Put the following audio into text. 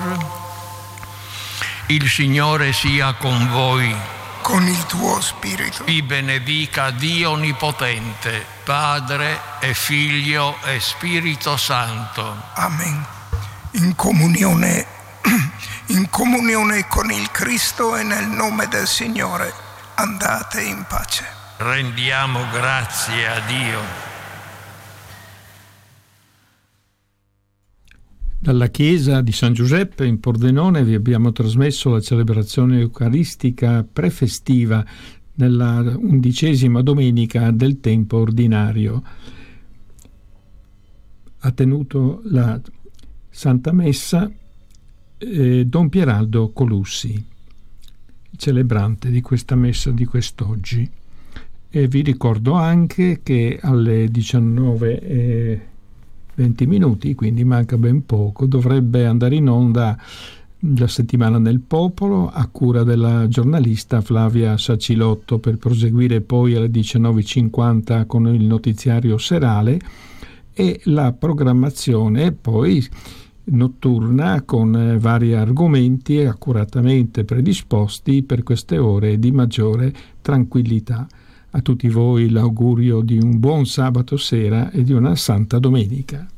Il Signore sia con voi. Con il tuo spirito. Vi benedica Dio Onnipotente, Padre e Figlio e Spirito Santo. Amen. In comunione con il Cristo e nel nome del Signore, andate in pace. Rendiamo grazie a Dio. Dalla chiesa di San Giuseppe in Pordenone vi abbiamo trasmesso la celebrazione eucaristica prefestiva nella 11ª domenica del tempo ordinario. Ha tenuto la Santa Messa Don Pieraldo Colussi, celebrante di questa messa di quest'oggi. E vi ricordo anche che alle 19:20, quindi manca ben poco, dovrebbe andare in onda la Settimana nel Popolo a cura della giornalista Flavia Sacilotto, per proseguire poi alle 19:50 con il notiziario serale e la programmazione poi notturna con vari argomenti accuratamente predisposti per queste ore di maggiore tranquillità. A tutti voi l'augurio di un buon sabato sera e di una santa domenica.